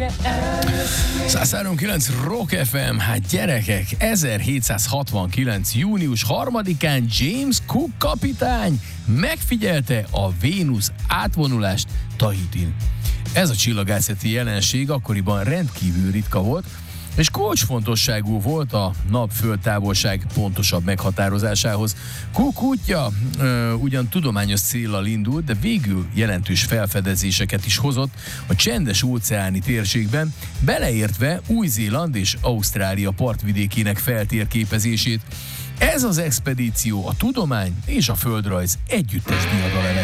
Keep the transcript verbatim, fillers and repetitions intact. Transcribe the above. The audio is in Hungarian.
száz három kilenc Rock ef em, hát gyerekek, ezerhétszázhatvankilenc. június harmadikán James Cook kapitány megfigyelte a Vénusz átvonulást Tahitin. Ez a csillagászati jelenség akkoriban rendkívül ritka volt, és kulcsfontosságú volt a nap-föld távolság pontosabb meghatározásához. Cook útja ö, ugyan tudományos céllal indult, de végül jelentős felfedezéseket is hozott a csendes óceáni térségben, beleértve Új-Zéland és Ausztrália partvidékének feltérképezését. Ez az expedíció a tudomány és a földrajz együttes diadala lett.